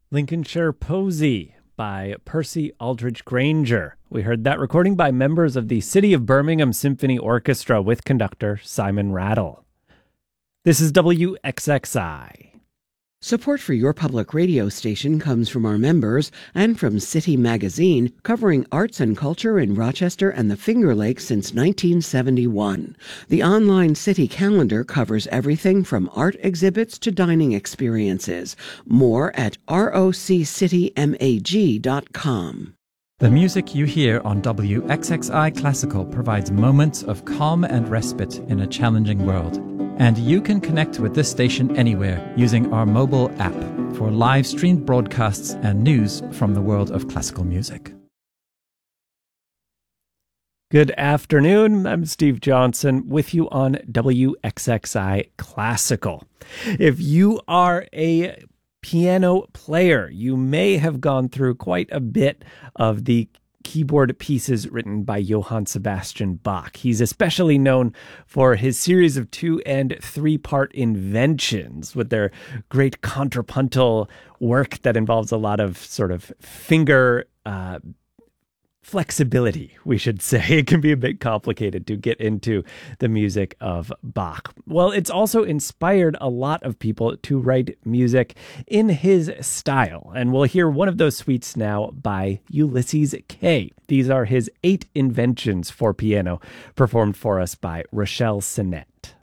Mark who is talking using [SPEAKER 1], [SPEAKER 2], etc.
[SPEAKER 1] Lincolnshire Posy by Percy Aldrich Granger. We heard that recording by members of the City of Birmingham Symphony Orchestra with conductor Simon Rattle. This is WXXI.
[SPEAKER 2] Support for your public radio station comes from our members and from City Magazine, covering arts and culture in Rochester and the Finger Lakes since 1971. The online City calendar covers everything from art exhibits to dining experiences. More at roccitymag.com.
[SPEAKER 3] The music you hear on WXXI Classical provides moments of calm and respite in a challenging world. And you can connect with this station anywhere using our mobile app for live streamed broadcasts and news from the world of classical music.
[SPEAKER 1] Good afternoon. I'm Steve Johnson with you on WXXI Classical. If you are a piano player, you may have gone through quite a bit of the keyboard pieces written by Johann Sebastian Bach. He's especially known for his series of 2- and 3-part inventions with their great contrapuntal work that involves a lot of sort of finger flexibility, we should say. It can be a bit complicated to get into the music of Bach. Well, it's also inspired a lot of people to write music in his style, and we'll hear one of those suites now by Ulysses Kay. These are his 8 inventions for piano, performed for us by Rochelle Sinnett.